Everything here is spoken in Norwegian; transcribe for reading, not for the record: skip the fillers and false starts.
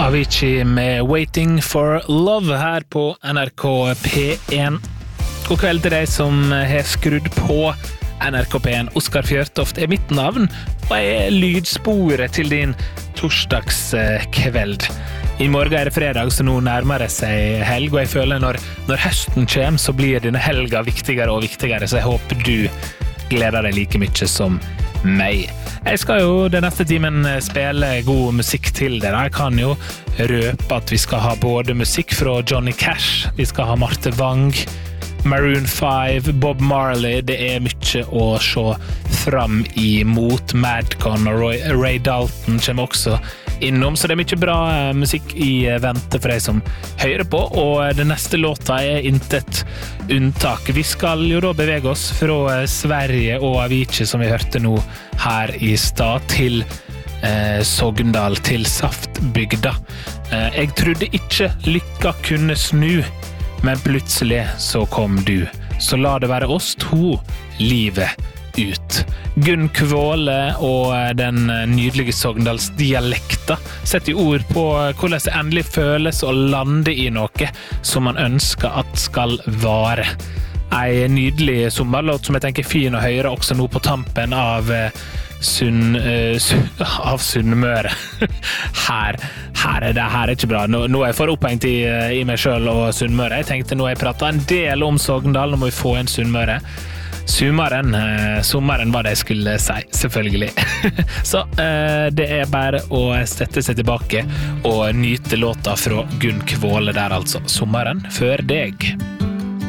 Avicii med Waiting for Love her på NRK P1. God kveld til deg som har skrudd på NRK P1. Oskar Fjørtoft mitt navn, og lydsporet til din torsdagskveld. I morgen det fredag, så nå nærmer det seg helg, og jeg føler når høsten kommer, så blir denne helga viktigere og viktigere, så jeg håper du gleder deg like mye som meg. Jeg skal jo den neste timen spille god musikk til dere. Jeg kan jo røpe at vi skal ha både musikk fra Johnny Cash, vi skal ha Marte Wang, Maroon 5, Bob Marley. Det mye å se fram imot. Madcon og Ray Dalton kommer også innom, så det mye bra musikk i vente for deg som hører på, og den neste låta intet unntak. Vi skal jo da bevege oss fra Sverige og Avicii, som vi hørte nå her i stad, til Sogndal, til Saftbygda. Jeg trodde ikke lykka kunne snu, men plutselig så kom du. Så la det være oss to livet ut. Gunn Kvåle og den nydelige Sogndalsdialekta setter ord på hvordan det endelig føles å lande i noe som man ønsker at skal vare. En nydelig sommerlåt som jeg tenker fin å høre også nå på tampen av Sunnmøre. Her ikke bra. Nå jeg for opphengt i meg selv og Sunnmøre. Jeg tenkte nå jeg pratet en del om Sogndal, nå må vi få en Sunnmøre. Sommeren var det jeg skulle si, selvfølgelig. Så det bare å sette seg tilbake og nyte låta fra Gunn Kvåle der altså. Sommeren før deg.